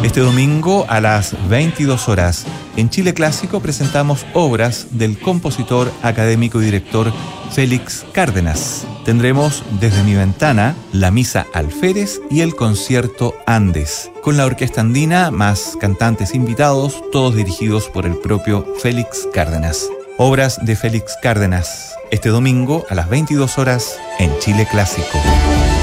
Este domingo a las 22 horas, en Chile Clásico presentamos obras del compositor, académico y director Félix Cárdenas. Tendremos Desde mi ventana, la Misa Alférez y el Concierto Andes, con la Orquesta Andina más cantantes invitados, todos dirigidos por el propio Félix Cárdenas. Obras de Félix Cárdenas, este domingo a las 22 horas en Chile Clásico.